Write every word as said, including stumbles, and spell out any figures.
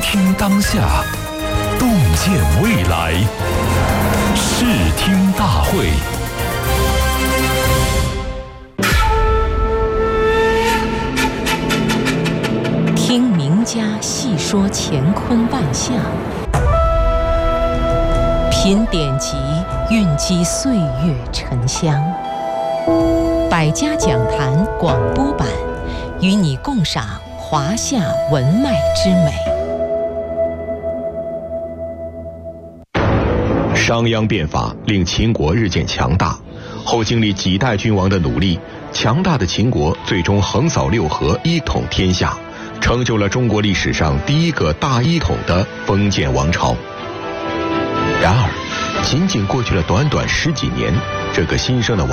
听当下，洞见未来。视听大会。 听名家细说乾坤万象，品典籍蕴积岁月沉香。百家讲坛广播版，与你共赏华夏文脉之美。 商鞅变法令秦国日渐强大，后经历几代君王的努力，强大的秦国最终横扫六合，一统天下，成就了中国历史上第一个大一统的封建王朝。然而，仅仅过去了短短十几年，这个新生的王